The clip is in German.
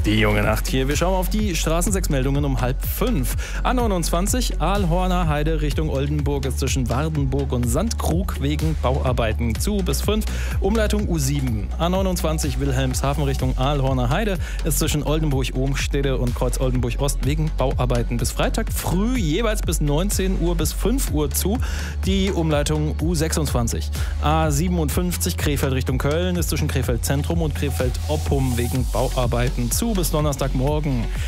Die junge Nacht hier. Wir schauen auf die Straßensechsmeldungen um 4:30. A29 Aalhorner Heide Richtung Oldenburg ist zwischen Wardenburg und Sandkrug wegen Bauarbeiten zu bis 5. Umleitung U7. A29 Wilhelmshaven Richtung Aalhorner Heide ist zwischen Oldenburg-Ohmstede und Kreuz Oldenburg-Ost wegen Bauarbeiten bis Freitag früh jeweils bis 19 Uhr bis 5 Uhr zu. Die Umleitung U26. A57 Krefeld Richtung Köln ist zwischen Krefeld Zentrum und Krefeld Oppum wegen Bauarbeiten zu bis Donnerstagmorgen.